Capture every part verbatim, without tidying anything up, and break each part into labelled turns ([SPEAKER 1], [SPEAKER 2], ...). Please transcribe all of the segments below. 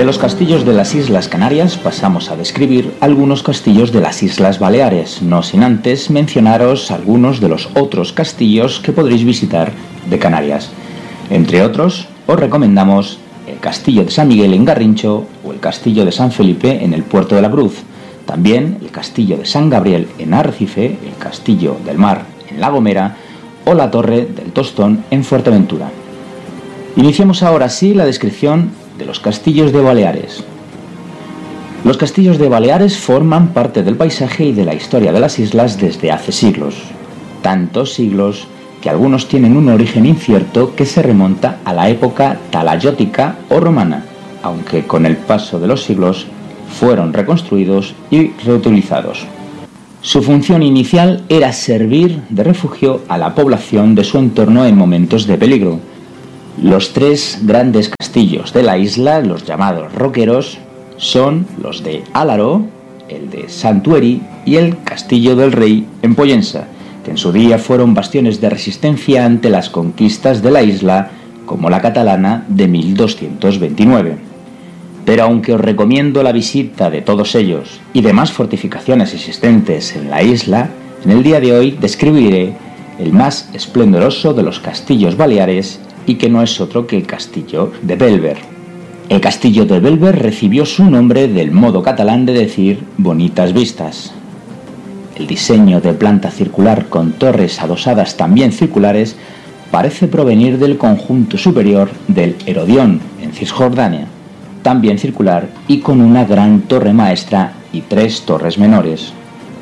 [SPEAKER 1] De los castillos de las Islas Canarias pasamos a describir algunos castillos de las Islas Baleares, no sin antes mencionaros algunos de los otros castillos que podréis visitar de Canarias. Entre otros, os recomendamos el Castillo de San Miguel en Garrincho o el Castillo de San Felipe en el Puerto de la Cruz. También el Castillo de San Gabriel en Arrecife, el Castillo del Mar en La Gomera o la Torre del Tostón en Fuerteventura. Iniciamos ahora sí la descripción de los castillos de Baleares. Los castillos de Baleares forman parte del paisaje y de la historia de las islas desde hace siglos. Tantos siglos que algunos tienen un origen incierto que se remonta a la época talayótica o romana, aunque con el paso de los siglos fueron reconstruidos y reutilizados. Su función inicial era servir de refugio a la población de su entorno en momentos de peligro. Los tres grandes castillos de la isla, los llamados roqueros, son los de Álaro, el de Santueri y el Castillo del Rey en Pollensa, que en su día fueron bastiones de resistencia ante las conquistas de la isla, como la catalana de mil doscientos veintinueve. Pero aunque os recomiendo la visita de todos ellos y demás fortificaciones existentes en la isla, en el día de hoy describiré el más esplendoroso de los castillos baleares y que no es otro que el castillo de Bellver. El castillo de Bellver recibió su nombre del modo catalán de decir bonitas vistas. El diseño de planta circular con torres adosadas también circulares parece provenir del conjunto superior del Herodión en Cisjordania, también circular y con una gran torre maestra y tres torres menores.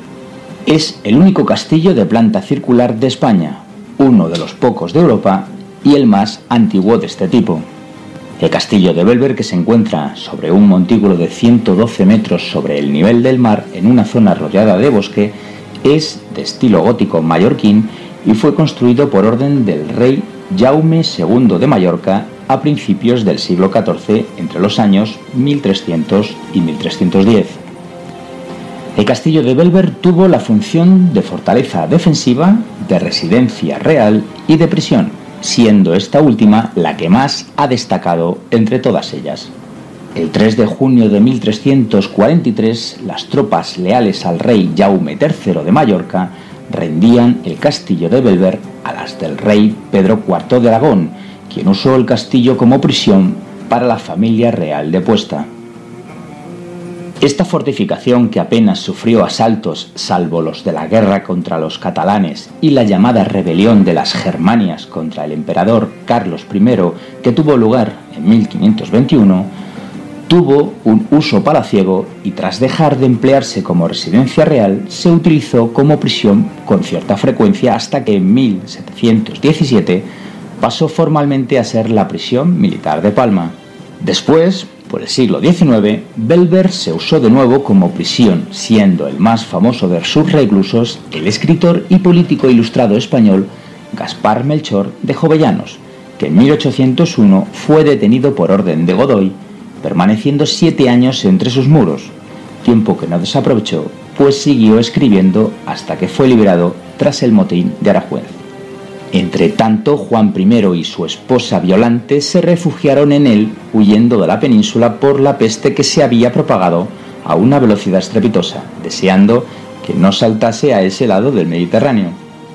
[SPEAKER 1] Es el único castillo de planta circular de España, uno de los pocos de Europa y el más antiguo de este tipo. El castillo de Bellver, que se encuentra sobre un montículo de ciento doce metros sobre el nivel del mar en una zona rodeada de bosque, es de estilo gótico mallorquín y fue construido por orden del rey Jaume segundo de Mallorca a principios del siglo catorce, entre los años mil trescientos y mil trescientos diez. El castillo de Bellver tuvo la función de fortaleza defensiva, de residencia real y de prisión, siendo esta última la que más ha destacado entre todas ellas. El tres de junio de mil trescientos cuarenta y tres, las tropas leales al rey Jaume tercero de Mallorca rendían el castillo de Bellver a las del rey Pedro cuarto de Aragón, quien usó el castillo como prisión para la familia real depuesta. Esta fortificación, que apenas sufrió asaltos salvo los de la guerra contra los catalanes y la llamada rebelión de las Germanias contra el emperador Carlos primero, que tuvo lugar en mil quinientos veintiuno, tuvo un uso palaciego y tras dejar de emplearse como residencia real, se utilizó como prisión con cierta frecuencia hasta que en mil setecientos diecisiete pasó formalmente a ser la prisión militar de Palma. Después, por el siglo diecinueve, Bellver se usó de nuevo como prisión, siendo el más famoso de sus reclusos el escritor y político ilustrado español Gaspar Melchor de Jovellanos, que en mil ochocientos uno fue detenido por orden de Godoy, permaneciendo siete años entre sus muros, tiempo que no desaprovechó, pues siguió escribiendo hasta que fue liberado tras el motín de Aranjuez. Entre tanto, Juan primero y su esposa Violante se refugiaron en él, huyendo de la península por la peste que se había propagado a una velocidad estrepitosa, deseando que no saltase a ese lado del Mediterráneo.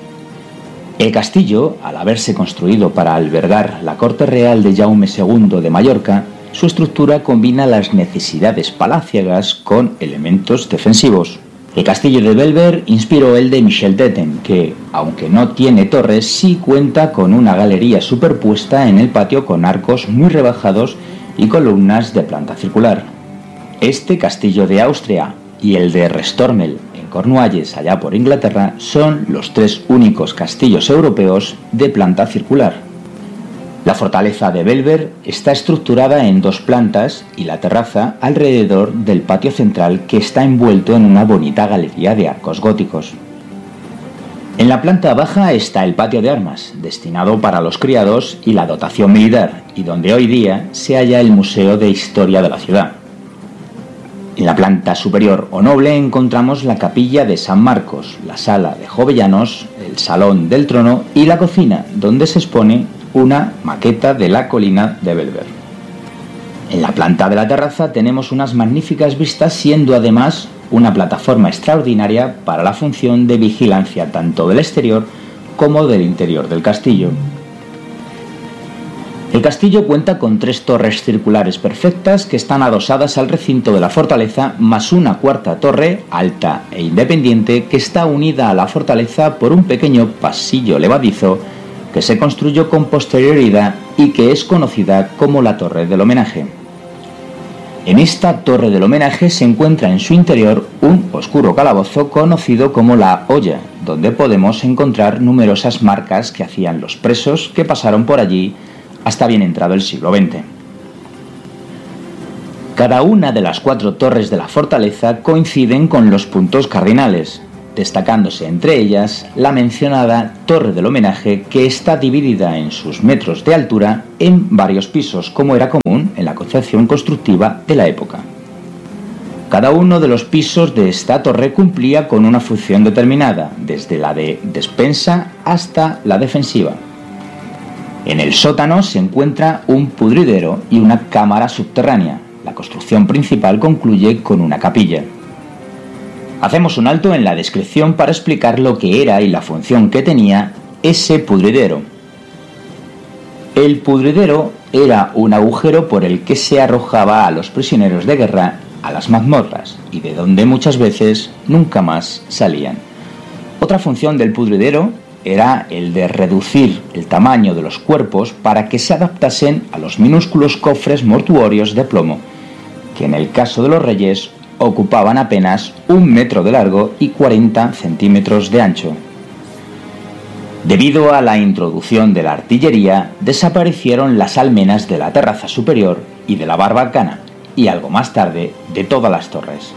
[SPEAKER 1] El castillo, al haberse construido para albergar la corte real de Jaume segundo de Mallorca, su estructura combina las necesidades palaciegas con elementos defensivos. El castillo de Bellver inspiró el de Michel d'Eten, que, aunque no tiene torres, sí cuenta con una galería superpuesta en el patio con arcos muy rebajados y columnas de planta circular. Este castillo de Austria y el de Restormel en Cornualles, allá por Inglaterra, son los tres únicos castillos europeos de planta circular. La fortaleza de Bellver está estructurada en dos plantas y la terraza alrededor del patio central, que está envuelto en una bonita galería de arcos góticos. En la planta baja está el patio de armas, destinado para los criados y la dotación militar, y donde hoy día se halla el Museo de Historia de la ciudad. En la planta superior o noble encontramos la capilla de San Marcos, la sala de Jovellanos, el salón del trono y la cocina, donde se expone una maqueta de la colina de Bellver. En la planta de la terraza tenemos unas magníficas vistas, siendo además una plataforma extraordinaria para la función de vigilancia tanto del exterior como del interior del castillo. El castillo cuenta con tres torres circulares perfectas que están adosadas al recinto de la fortaleza, más una cuarta torre, alta e independiente, que está unida a la fortaleza por un pequeño pasillo levadizo que se construyó con posterioridad y que es conocida como la Torre del Homenaje. En esta Torre del Homenaje se encuentra en su interior un oscuro calabozo conocido como la Hoya, donde podemos encontrar numerosas marcas que hacían los presos que pasaron por allí hasta bien entrado el siglo veinte. Cada una de las cuatro torres de la fortaleza coinciden con los puntos cardinales, destacándose entre ellas la mencionada Torre del Homenaje, que está dividida en sus metros de altura en varios pisos, como era común en la concepción constructiva de la época. Cada uno de los pisos de esta torre cumplía con una función determinada, desde la de despensa hasta la defensiva. En el sótano se encuentra un pudridero y una cámara subterránea. La construcción principal concluye con una capilla. Hacemos un alto en la descripción para explicar lo que era y la función que tenía ese pudridero. El pudridero era un agujero por el que se arrojaba a los prisioneros de guerra a las mazmorras y de donde muchas veces nunca más salían. Otra función del pudridero era el de reducir el tamaño de los cuerpos para que se adaptasen a los minúsculos cofres mortuorios de plomo, que en el caso de los reyes ocupaban apenas un metro de largo y cuarenta centímetros de ancho. Debido a la introducción de la artillería, desaparecieron las almenas de la terraza superior y de la barbacana, y algo más tarde de todas las torres.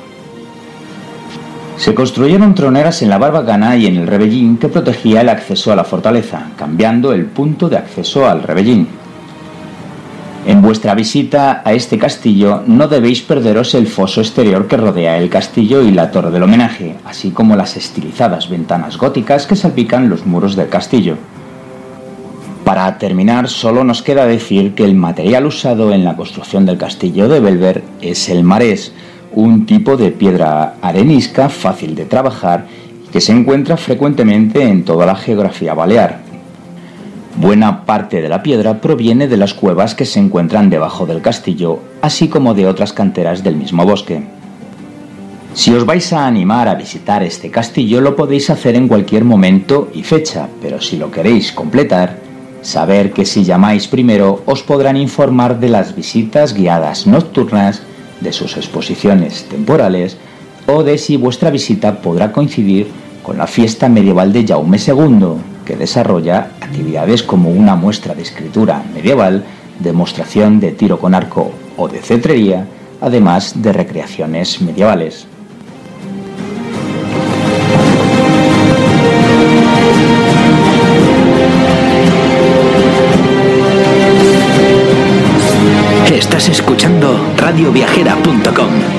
[SPEAKER 1] Se construyeron troneras en la barbacana y en el rebellín que protegía el acceso a la fortaleza, cambiando el punto de acceso al rebellín. En vuestra visita a este castillo no debéis perderos el foso exterior que rodea el castillo y la Torre del Homenaje, así como las estilizadas ventanas góticas que salpican los muros del castillo. Para terminar, solo nos queda decir que el material usado en la construcción del castillo de Bellver es el marés, un tipo de piedra arenisca fácil de trabajar que se encuentra frecuentemente en toda la geografía balear. Buena parte de la piedra proviene de las cuevas que se encuentran debajo del castillo, así como de otras canteras del mismo bosque. Si os vais a animar a visitar este castillo, lo podéis hacer en cualquier momento y fecha, pero si lo queréis completar, saber que si llamáis primero os podrán informar de las visitas guiadas nocturnas, de sus exposiciones temporales o de si vuestra visita podrá coincidir con la fiesta medieval de Jaume segundo, que desarrolla actividades como una muestra de escritura medieval, demostración de tiro con arco o de cetrería, además de recreaciones medievales.
[SPEAKER 2] Estás escuchando radio viajera punto com.